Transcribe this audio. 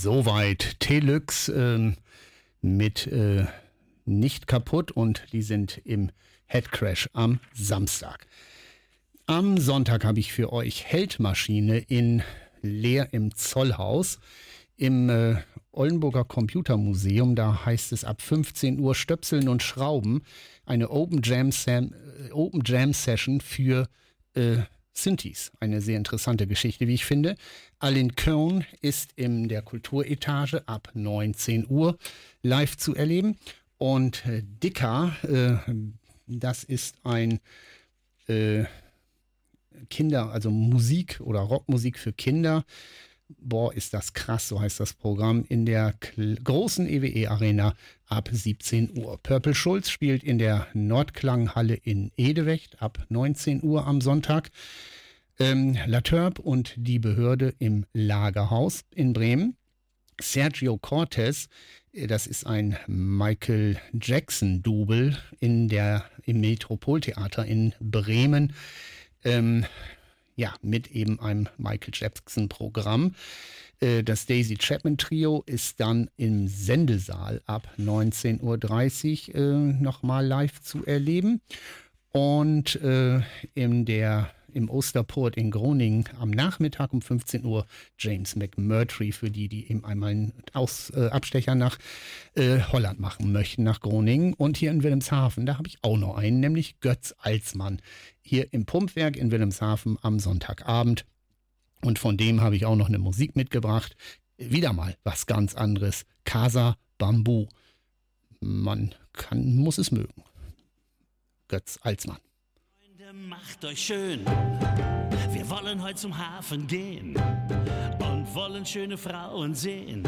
Soweit Telux mit Nicht kaputt und die sind im Headcrash am Samstag. Am Sonntag habe ich für euch Heldmaschine in Leer im Zollhaus im Oldenburger Computermuseum. Da heißt es ab 15 Uhr Stöpseln und Schrauben, eine Open Jam Session für Synthes. Eine sehr interessante Geschichte, wie ich finde. Alain Cohn ist in der Kulturetage ab 19 Uhr live zu erleben. Und Dicker, das ist ein also Musik oder Rockmusik für Kinder. Boah, ist das krass, so heißt das Programm, in der großen EWE-Arena ab 17 Uhr. Purple Schulz spielt in der Nordklanghalle in Edewecht ab 19 Uhr am Sonntag. La Turb und die Behörde im Lagerhaus in Bremen. Sergio Cortez, das ist ein Michael Jackson-Double im Metropoltheater in Bremen. Mit eben einem Michael Jackson-Programm. Das Daisy Chapman Trio ist dann im Sendesaal ab 19.30 Uhr nochmal live zu erleben. Und im Osterport in Groningen am Nachmittag um 15 Uhr James McMurtry, für die eben einmal einen Abstecher nach Holland machen möchten, nach Groningen. Und hier in Wilhelmshaven, da habe ich auch noch einen, nämlich Götz Alsmann, hier im Pumpwerk in Wilhelmshaven am Sonntagabend. Und von dem habe ich auch noch eine Musik mitgebracht. Wieder mal was ganz anderes. Casa Bamboo. Man muss es mögen. Götz Alsmann. Freunde, macht euch schön. Wir wollen heute zum Hafen gehen und wollen schöne Frauen sehen.